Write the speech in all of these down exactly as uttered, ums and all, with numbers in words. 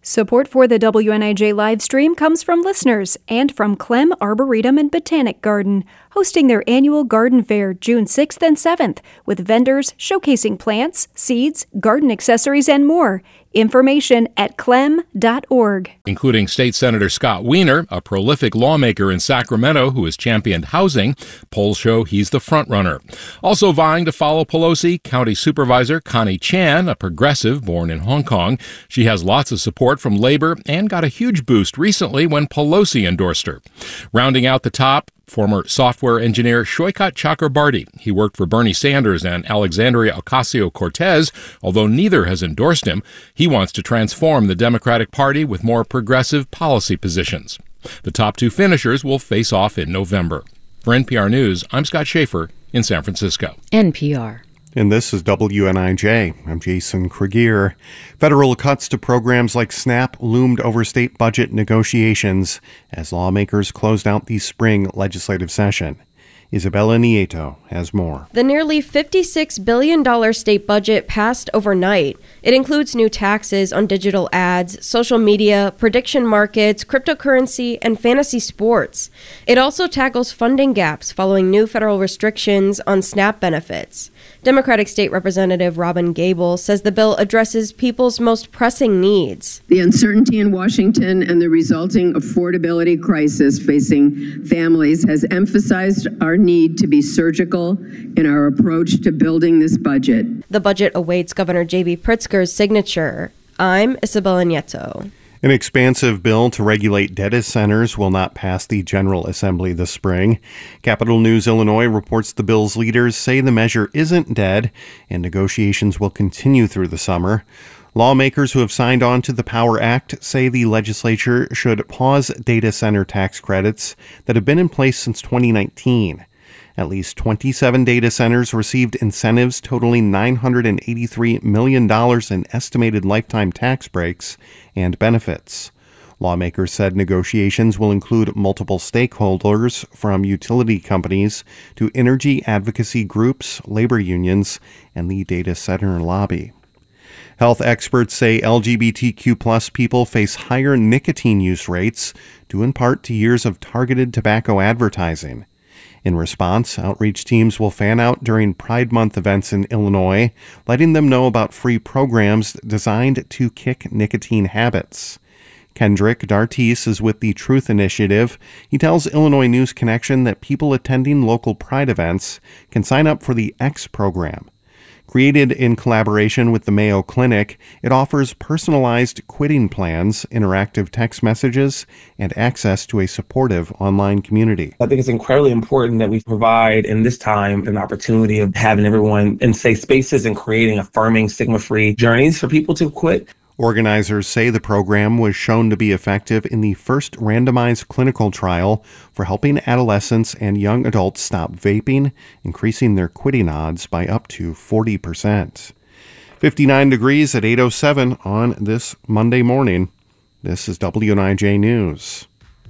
Support for the W N I J live stream comes from listeners and from Clem Arboretum and Botanic Garden, hosting their annual garden fair June sixth and seventh, with vendors showcasing plants, seeds, garden accessories, and more. Information at clem dot org. Including State Senator Scott Wiener, a prolific lawmaker in Sacramento who has championed housing. Polls show he's the frontrunner. Also vying to follow Pelosi, County Supervisor Connie Chan, a progressive born in Hong Kong. She has lots of support from Labor and got a huge boost recently when Pelosi endorsed her. Rounding out the top, former software engineer Shoykat Chakrabarty. He worked for Bernie Sanders and Alexandria Ocasio-Cortez, although neither has endorsed him. He wants to transform the Democratic Party with more progressive policy positions. The top two finishers will face off in November. For N P R News, I'm Scott Schaefer in San Francisco. N P R. And this is W N I J. I'm Jason Kregier. Federal cuts to programs like SNAP loomed over state budget negotiations as lawmakers closed out the spring legislative session. Isabella Nieto has more. The nearly fifty-six billion dollars state budget passed overnight. It includes new taxes on digital ads, social media, prediction markets, cryptocurrency, and fantasy sports. It also tackles funding gaps following new federal restrictions on SNAP benefits. Democratic State Representative Robin Gable says the bill addresses people's most pressing needs. The uncertainty in Washington and the resulting affordability crisis facing families has emphasized our need to be surgical in our approach to building this budget. The budget awaits Governor J B Pritzker's signature. I'm Isabella Nieto. An expansive bill to regulate data centers will not pass the General Assembly this spring. Capital News Illinois reports the bill's leaders say the measure isn't dead and negotiations will continue through the summer. Lawmakers who have signed on to the POWER Act say the legislature should pause data center tax credits that have been in place since twenty nineteen. At least twenty-seven data centers received incentives totaling nine hundred eighty-three million dollars in estimated lifetime tax breaks and benefits. Lawmakers said negotiations will include multiple stakeholders from utility companies to energy advocacy groups, labor unions, and the data center lobby. Health experts say L G B T Q plus people face higher nicotine use rates, due in part to years of targeted tobacco advertising. In response, outreach teams will fan out during Pride Month events in Illinois, letting them know about free programs designed to kick nicotine habits. Kendrick Dartis is with the Truth Initiative. He tells Illinois News Connection that people attending local Pride events can sign up for the X program. Created in collaboration with the Mayo Clinic, it offers personalized quitting plans, interactive text messages, and access to a supportive online community. I think it's incredibly important that we provide in this time an opportunity of having everyone in safe spaces and creating affirming stigma-free journeys for people to quit. Organizers say the program was shown to be effective in the first randomized clinical trial for helping adolescents and young adults stop vaping, increasing their quitting odds by up to forty percent. fifty-nine degrees at eight oh seven on this Monday morning. This is W N I J News.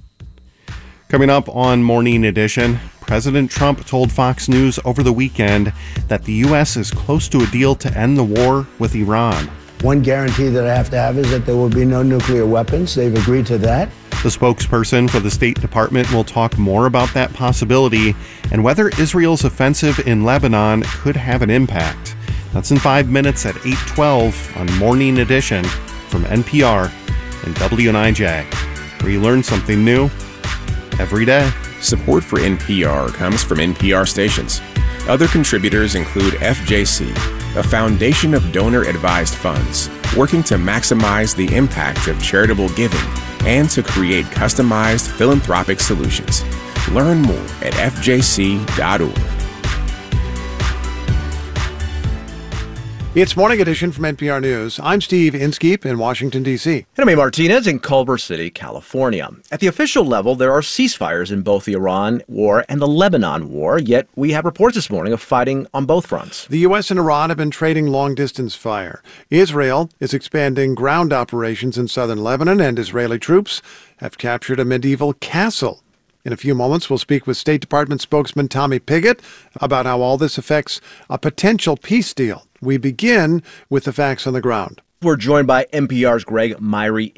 Coming up on Morning Edition, President Trump told Fox News over the weekend that the U S is close to a deal to end the war with Iran. One guarantee that I have to have is that there will be no nuclear weapons. They've agreed to that. The spokesperson for the State Department will talk more about that possibility and whether Israel's offensive in Lebanon could have an impact. That's in five minutes at eight twelve on Morning Edition from N P R and W N I J, where you learn something new every day. Support for N P R comes from N P R stations. Other contributors include F J C, a foundation of donor-advised funds working to maximize the impact of charitable giving and to create customized philanthropic solutions. Learn more at f j c dot org. It's Morning Edition from N P R News. I'm Steve Inskeep in Washington, D C. And I'm Martinez in Culver City, California. At the official level, there are ceasefires in both the Iran war and the Lebanon war, yet we have reports this morning of fighting on both fronts. The U S and Iran have been trading long-distance fire. Israel is expanding ground operations in southern Lebanon, and Israeli troops have captured a medieval castle. In a few moments, we'll speak with State Department spokesman Tommy Pigott about how all this affects a potential peace deal. We begin with the facts on the ground. We're joined by N P R's Greg Myrie